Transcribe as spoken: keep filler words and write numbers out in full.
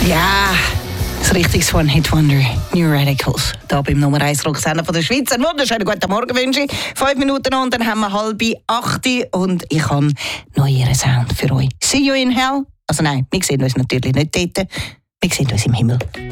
Ja, das richtiges One-Hit-Wonder, New Radicals. Hier beim Nummer eins Rocksender von der Schweiz. Einen wunderschönen guten Morgen wünsche ich. Fünf Minuten noch und dann haben wir halb acht und ich habe noch ihren Sound für euch. See you in hell. Also nein, wir sehen uns natürlich nicht dort. Wir sehen uns im Himmel.